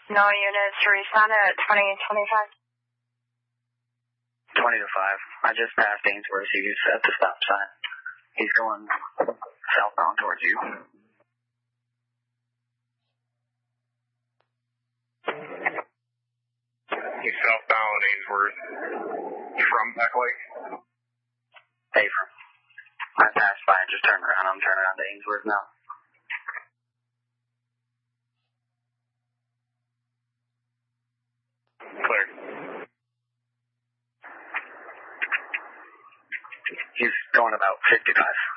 No units responded at 2025. 20 to 5. I just passed Ainsworth. He's at the stop sign. He's going southbound towards you. He's southbound Ainsworth. From Peck Lake? Hey, I passed by and just turned around. I'm turning around to Ainsworth now. Clear. He's going about 55.